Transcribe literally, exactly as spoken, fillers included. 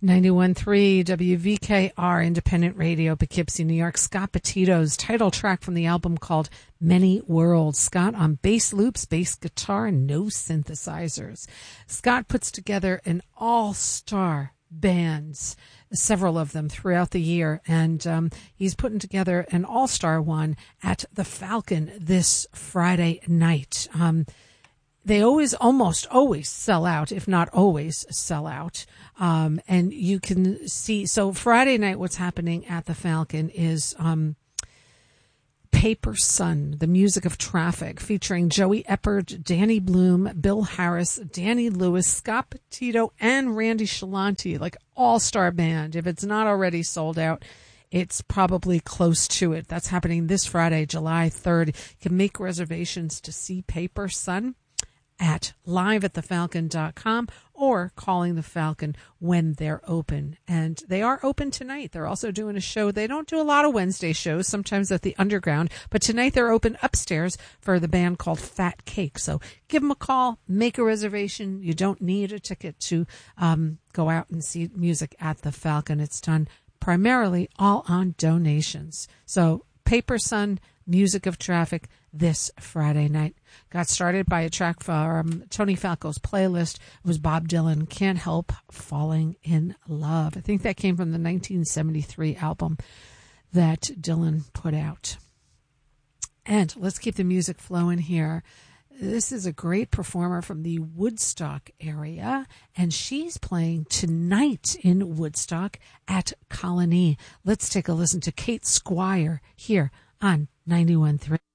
ninety-one point three W V K R Independent Radio, Poughkeepsie, New York. Scott Petito's title track from the album called Many Worlds. Scott on bass loops, bass guitar, and no synthesizers. Scott puts together an all-star bands, several of them throughout the year, and um, he's putting together an all-star one at the Falcon this Friday night. Um, They always, almost always sell out, if not always sell out. Um, and you can see, so Friday night, what's happening at the Falcon is, um, Paper Sun, the music of traffic, featuring Joey Eppert, Danny Bloom, Bill Harris, Danny Lewis, Scott Petito, and Randy Shalanti, like all-star band. If it's not already sold out, it's probably close to it. That's happening this Friday, July third. You can make reservations to see Paper Sun at live at the falcon dot com or calling the Falcon when they're open. And they are open tonight. They're also doing a show. They don't do a lot of Wednesday shows, sometimes at the Underground, but tonight they're open upstairs for the band called Fat Cake. So give them a call, make a reservation. You don't need a ticket to um, go out and see music at the Falcon. It's done primarily all on donations. So Paper Sun, Music of Traffic, this Friday night. Got started by a track from Tony Falco's playlist. It was Bob Dylan, Can't Help Falling in Love. I think that came from the nineteen seventy-three album that Dylan put out. And let's keep the music flowing here. This is a great performer from the Woodstock area, and she's playing tonight in Woodstock at Colony. Let's take a listen to Kate Squire here on ninety-one point three.